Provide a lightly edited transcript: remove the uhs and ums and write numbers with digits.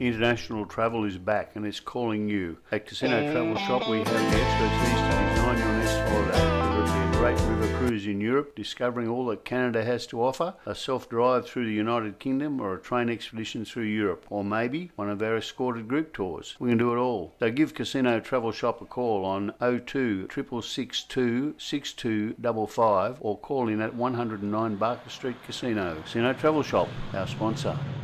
International travel is back and it's calling you. At Casino Travel Shop we have the expertise to design your next holiday. Whether it be a great river cruise in Europe, discovering all that Canada has to offer, a self-drive through the United Kingdom, or a train expedition through Europe, or maybe one of our escorted group tours. We can do it all. So give Casino Travel Shop a call on 02 662 6255 or call in at 109 Barker Street Casino. Casino Travel Shop, our sponsor.